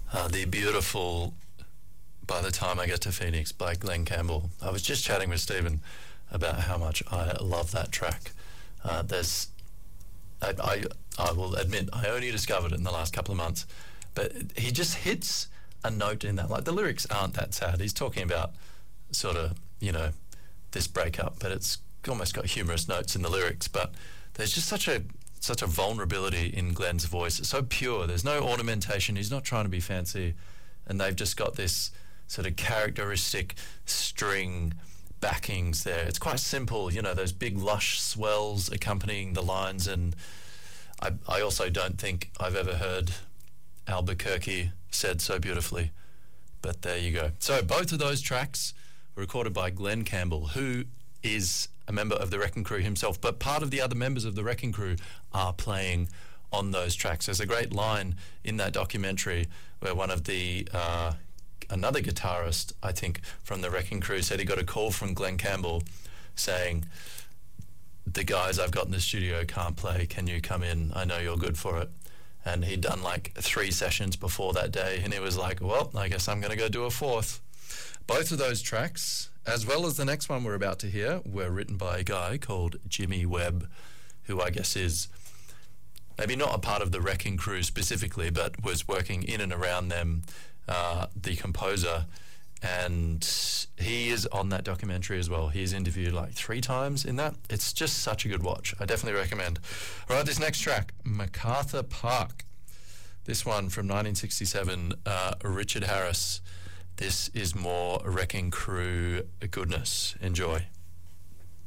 The beautiful By the Time I Get to Phoenix by Glenn Campbell. I was just chatting with Stephen about how much I love that track. I will admit, I only discovered it in the last couple of months, but he just hits a note in that. Like, the lyrics aren't that sad. He's talking about sort of, this breakup, but it's almost got humorous notes in the lyrics. But there's just such a vulnerability in Glenn's voice. It's so pure. There's no ornamentation. He's not trying to be fancy, and they've just got this sort of characteristic string backings there. It's quite simple, those big lush swells accompanying the lines. And I also don't think I've ever heard Albuquerque said so beautifully, but there you go. So both of those tracks were recorded by Glenn Campbell, who is a member of the Wrecking Crew himself, but part of the other members of the Wrecking Crew are playing on those tracks. There's a great line in that documentary where one of the another guitarist, I think, from the Wrecking Crew said he got a call from Glenn Campbell saying, "The guys I've got in the studio can't play. Can you come in? I know you're good for it." And he'd done like 3 sessions before that day, and he was like, well, I guess I'm going to go do a 4th. Both of those tracks, as well as the next one we're about to hear, were written by a guy called Jimmy Webb, who I guess is maybe not a part of the Wrecking Crew specifically, but was working in and around them, the composer. And he is on that documentary as well. He's interviewed like 3 times in that. It's just such a good watch. I definitely recommend. All right, this next track, MacArthur Park. This one from 1967, Richard Harris. This is more Wrecking Crew goodness. Enjoy.